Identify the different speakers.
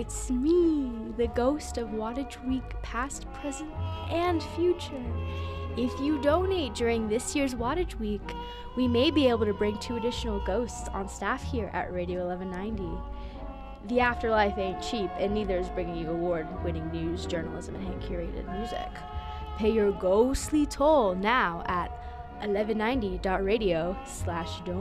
Speaker 1: it's me, the ghost of Wattage Week, past, present, and future. If you donate during this year's Wattage Week, we may be able to bring 2 additional ghosts on staff here at Radio 1190. The afterlife ain't cheap, and neither is bringing you award-winning news, journalism, and hand-curated music. Pay your ghostly toll now at 1190.radio/donate.